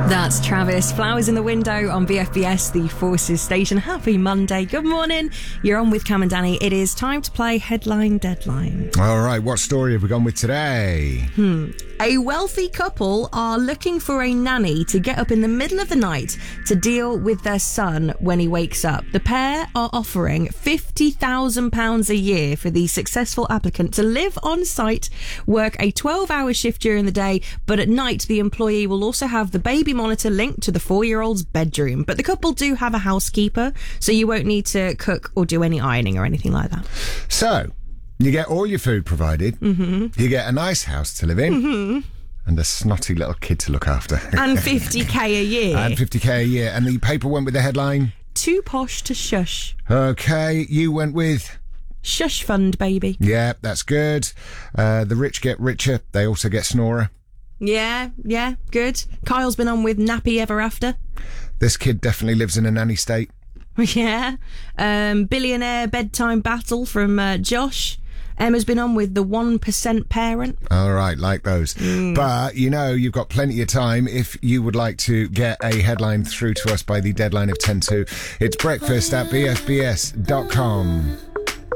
That's Travis. Flowers in the Window on BFBS, the Forces station. Happy Monday. Good morning. You're on with Cam and Danny. It is time to play Headline Deadline. All right, what story have we gone with today? A wealthy couple are looking for a nanny to get up in the middle of the night to deal with their son when he wakes up. The pair are offering £50,000 a year for the successful applicant to live on site, work a 12-hour shift during the day, but at night the employee will also have the baby monitor linked to the 4-year-old's bedroom. But the couple do have a housekeeper, so you won't need to cook or do any ironing or anything like that. So, you get all your food provided, you get a nice house to live in, and a snotty little kid to look after. And 50k a year. And 50k a year. And the paper went with the headline? Too posh to shush. Okay, you went with? Shush fund, baby. Yeah, that's good. The rich get richer. They also get snorer. Yeah, good. Kyle's been on with Nappy Ever After. This kid definitely lives in a nanny state. Yeah. Billionaire Bedtime Battle from Josh. Emma's been on with the 1% Parent. All right, like those. But, you know, you've got plenty of time if you would like to get a headline through to us by the deadline of 10 to. It's breakfast at bfbs.com.